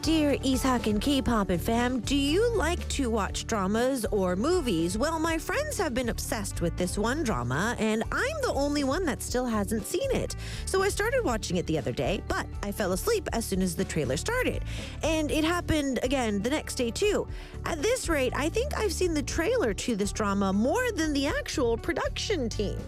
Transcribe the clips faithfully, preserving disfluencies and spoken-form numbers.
Dear Ishak and K-pop and fam, do you like to watch dramas or movies? Well, my friends have been obsessed with this one drama, and I'm the only one that still hasn't seen it. So I started watching it the other day, but I fell asleep as soon as the trailer started. And it happened again the next day too. At this rate, I think I've seen the trailer to this drama more than the actual production team.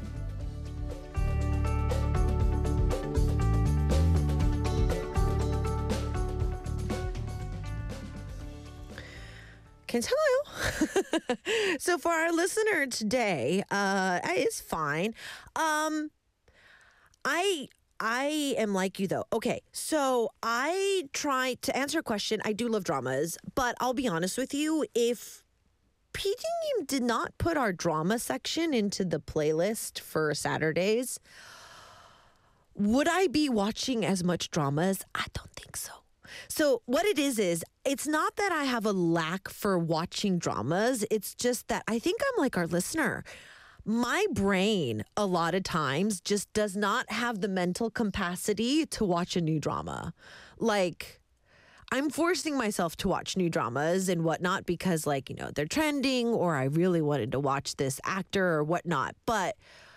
Can hello. So for our listener today, uh, it's fine. Um, I I am like you though. Okay, so I try to answer a question. I do love dramas, but I'll be honest with you. If P D did not put our drama section into the playlist for Saturdays, would I be watching as much dramas? I don't think so. So what it is is it's not that I have a lack for watching dramas. It's just that I think I'm like our listener. My brain a lot of times just does not have the mental capacity to watch a new drama. Like I'm forcing myself to watch new dramas and whatnot because like, you know, they're trending or I really wanted to watch this actor or whatnot. But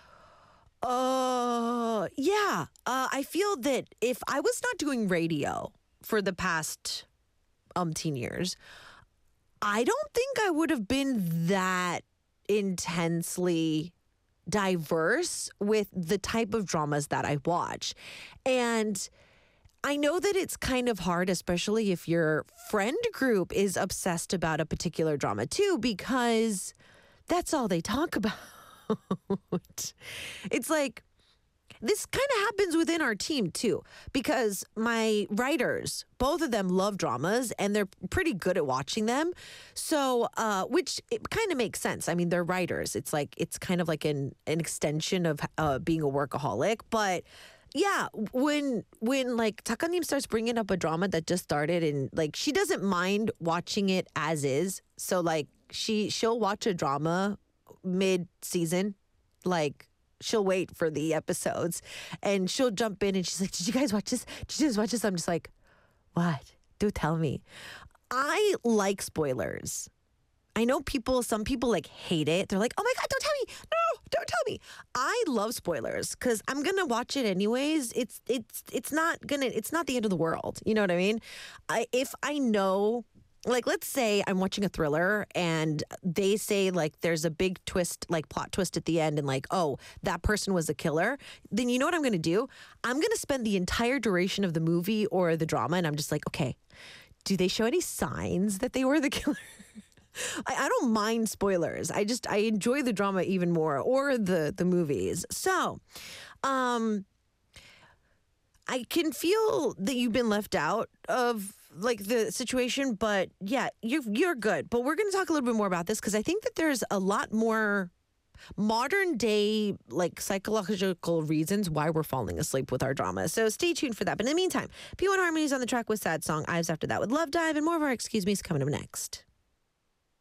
uh, yeah, uh, I feel that if I was not doing radio for the past umpteen years, I don't think I would have been that intensely diverse with the type of dramas that I watch. And I know that it's kind of hard, especially if your friend group is obsessed about a particular drama too, because that's all they talk about. It's like, this kind of happens within our team too, because my writers, both of them love dramas and they're pretty good at watching them. So, uh, which it kind of makes sense. I mean, they're writers. It's like, it's kind of like an, an extension of uh, being a workaholic. But yeah, when, when like Takanim starts bringing up a drama that just started and like, she doesn't mind watching it as is. So like she, she'll watch a drama mid-season, like, she'll wait for the episodes and she'll jump in and she's like, did you guys watch this? Did you guys watch this? I'm just like, what? Do tell me. I like spoilers. I know people, some people like hate it. They're like, oh my God, don't tell me. No, don't tell me. I love spoilers because I'm going to watch it anyways. It's, it's, it's not gonna, it's not the end of the world. You know what I mean? I, if I know, like, let's say I'm watching a thriller and they say, like, there's a big twist, like, plot twist at the end and, like, oh, that person was a killer. Then you know what I'm going to do? I'm going to spend the entire duration of the movie or the drama and I'm just like, okay, do they show any signs that they were the killer? I, I don't mind spoilers. I just, I enjoy the drama even more or the, the movies. So, um... I can feel that you've been left out of like the situation, but yeah, you're you're good. But we're going to talk a little bit more about this because I think that there's a lot more modern day like psychological reasons why we're falling asleep with our drama. So stay tuned for that. But in the meantime, P one Harmony's on the track with Sad Song. Ives after that with Love Dive and more of our Excuse Me's coming up next.